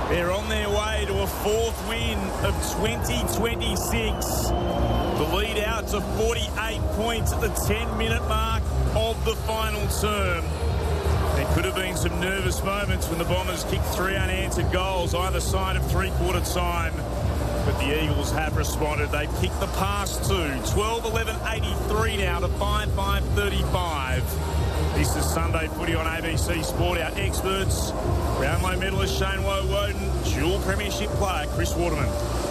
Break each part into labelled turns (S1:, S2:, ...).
S1: They're on their way to a fourth win of 2026. The lead out to 48 points at the 10-minute mark of the final term. There could have been some nervous moments when the Bombers kicked 3 unanswered goals either side of three-quarter time. But the Eagles have responded. They've kicked the past two. 12-11-83 now to 5-5-35. This is Sunday Footy on ABC Sport. Our experts, Brownlow medalist Shane Woden, dual premiership player Chris Waterman.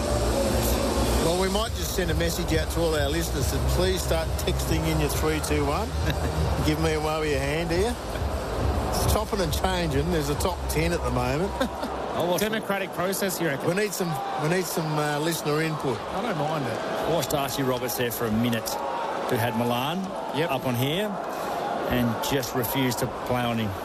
S2: Well, we might just send a message out to all our listeners that please start texting in your 3-2-1. Give me a wave of your hand here. It's chopping and changing. There's a top 10 at the moment.
S3: Democratic process, you reckon?
S2: We need some listener input.
S3: I don't mind it.
S4: Watched Archie Roberts there for a minute, who had Milan up on here and just refused to play on him.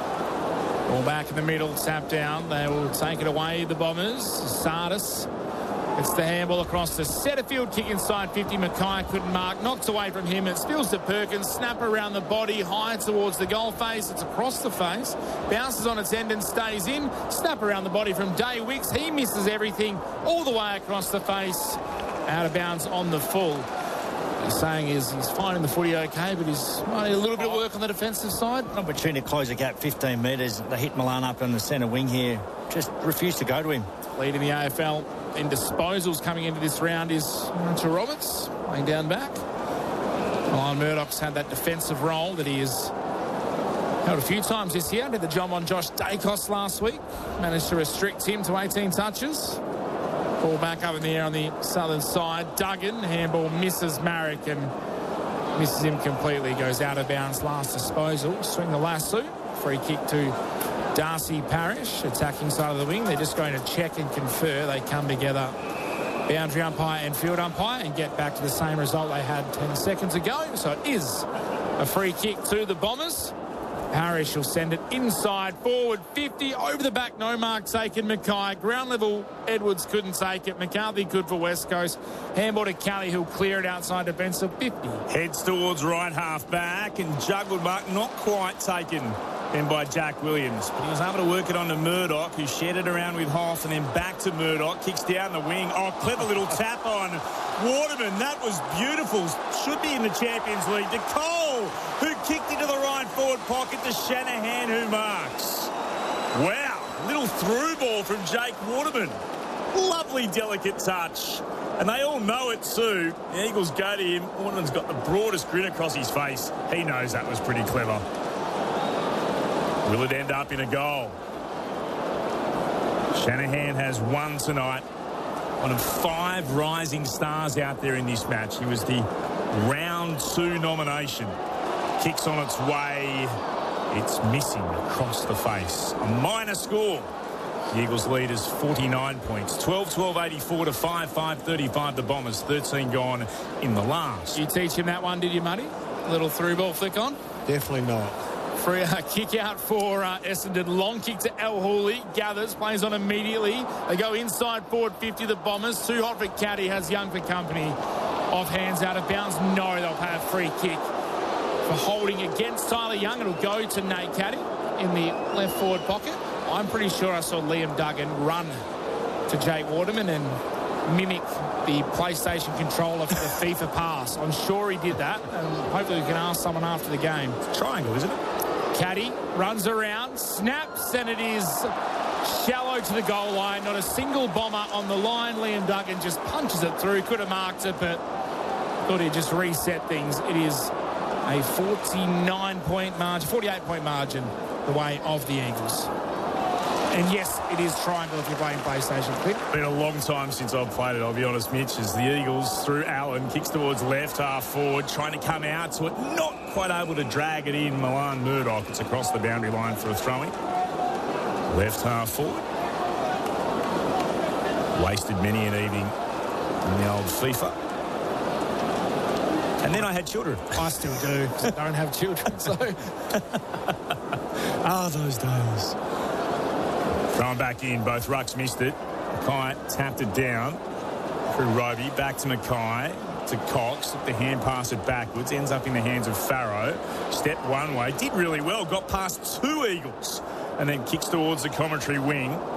S3: Ball back in the middle, tap down. They will take it away, the Bombers. Sardis. It's the handball across the centre field, kick inside 50. Mackay couldn't mark. Knocks away from him. It spills to Perkins. Snap around the body. High towards the goal face. It's across the face. Bounces on its end and stays in. Snap around the body from Day Wicks. He misses everything all the way across the face. Out of bounds on the full. He's saying he's finding the footy okay, but he's might need a little bit of work on the defensive side.
S4: Opportunity to close the gap 15 metres. They hit Milan up on the centre wing here. Just refused to go to him.
S3: Leading the AFL in disposals coming into this round is Archie Roberts, laying down back. Milan Murdoch's had that defensive role that he has held a few times this year. Did the job on Josh Dacos last week. Managed to restrict him to 18 touches. Ball back up in the air on the southern side. Duggan, handball misses Marek and misses him completely. Goes out of bounds last disposal. Swing the lasso. Free kick to Darcy Parish, attacking side of the wing. They're just going to check and confer. They come together, boundary umpire and field umpire, and get back to the same result they had 10 seconds ago. So it is a free kick to the Bombers. Parish will send it inside, forward 50, over the back, no mark taken. Mackay, ground level, Edwards couldn't take it. McCarthy could for West Coast. Handball to Kelly, who'll clear it outside defensive 50.
S1: Heads towards right half back and juggled mark, not quite taken then by Jack Williams. But he was able to work it on to Murdoch, who shared it around with Hoff, and then back to Murdoch. Kicks down the wing. Oh, clever little tap on Waterman. That was beautiful. Should be in the Champions League. To Cole, who kicked into the right forward pocket to Shanahan, who marks. Wow. Little through ball from Jake Waterman. Lovely, delicate touch. And they all know it too. The Eagles go to him. Waterman's got the broadest grin across his face. He knows that was pretty clever. Will it end up in a goal? Shanahan has one tonight. One of 5 rising stars out there in this match. He was the round 2 nomination. Kicks on its way. It's missing across the face. A minor score. The Eagles lead is 49 points. 12-12-84 to 5-5-35. The Bombers, 13 gone in the last.
S3: You teach him that one, did you, Muddy? Little through ball flick on?
S2: Definitely not.
S3: Free kick out for Essendon. Long kick to El Hooley. Gathers, plays on immediately. They go inside forward 50, the Bombers. Too hot for Caddy. Has Young for company. Off hands, out of bounds. No, they'll pay a free kick for holding against Tyler Young. It'll go to Nate Caddy in the left forward pocket. I'm pretty sure I saw Liam Duggan run to Jake Waterman and mimic the PlayStation controller for the FIFA pass. I'm sure he did that, and hopefully we can ask someone after the game.
S1: Triangle, isn't it?
S3: Caddy runs around, snaps, and it is shallow to the goal line. Not a single Bomber on the line. Liam Duggan just punches it through. Could have marked it, but thought he'd just reset things. It is a 48-point margin the way of the Eagles. And yes, it is triangle if you're playing PlayStation.
S1: Been a long time since I've played it, I'll be honest, Mitch, as the Eagles through Allen, kicks towards left half forward, trying to come out to it, not quite able to drag it in. Milan Murdoch, it's across the boundary line for a throw-in. Left half forward. Wasted many an evening in the old FIFA. And then I had children.
S3: I still do, because I don't have children, so...
S1: those days. Thrown back in, both rucks missed it. Mackay tapped it down through Roby, back to Mackay, to Cox, the hand pass it backwards, ends up in the hands of Farrow. Stepped one way, did really well, got past 2 Eagles, and then kicks towards the commentary wing.